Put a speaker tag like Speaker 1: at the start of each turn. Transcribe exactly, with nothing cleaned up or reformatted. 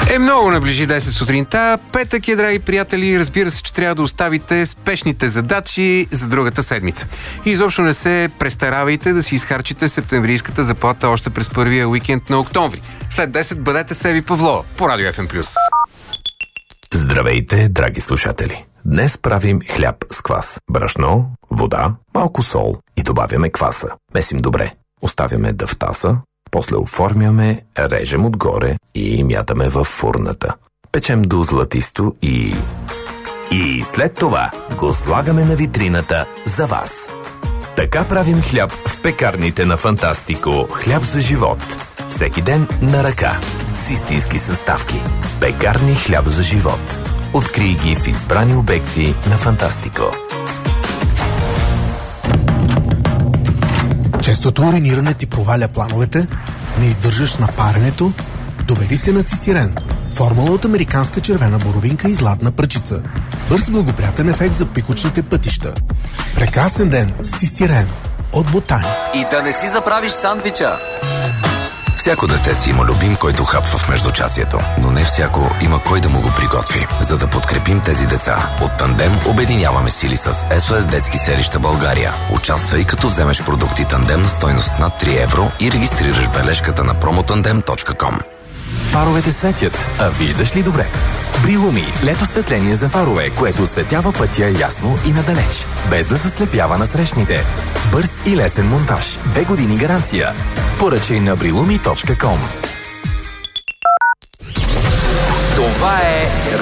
Speaker 1: Е, много наближи десет сутринта. Петък е, драги приятели. Разбира се, че трябва да оставите спешните задачи за другата седмица. И изобщо не се престаравайте да си изхарчите септемврийската заплата още през първия уикенд на октомври. След десет бъдете Севи Павлова по Радио Еф Ем плюс.
Speaker 2: Здравейте, драги слушатели! Днес правим хляб с квас. Брашно, вода, малко сол и добавяме кваса. Месим добре. Оставяме да втаса, после оформяме, режем отгоре и мятаме във фурната. Печем до златисто и... И след това го слагаме на витрината за вас. Така правим хляб в пекарните на Фантастико. Хляб за живот. Всеки ден на ръка. С истински съставки. Пекарни хляб за живот. Открий ги в избрани обекти на Фантастико.
Speaker 3: Честото уриниране ти проваля плановете, не издържаш на паренето, довери се на цистирен. Формула от американска червена боровинка и златна пръчица. Бърз благоприятен ефект за пикочните пътища. Прекрасен ден с цистирен от Ботаник.
Speaker 4: И да не си заправиш сандвича.
Speaker 5: Всяко дете си има любим, който хапва в междучасието, но не всяко има кой да му го приготви. За да подкрепим тези деца, от Тандем обединяваме сили с Ес О Ес Детски селища България. Участвай, като вземеш продукти Тандем на стойност над три евро и регистрираш бележката на промотандем точка ком.
Speaker 6: Фаровете светят, а виждаш ли добре? Брилуми – лето светление за фарове, което осветява пътя ясно и надалеч, без да заслепява насрещните. Бърз и лесен монтаж. Две години гаранция. Поръчай на брилуми точка ком.
Speaker 4: Това е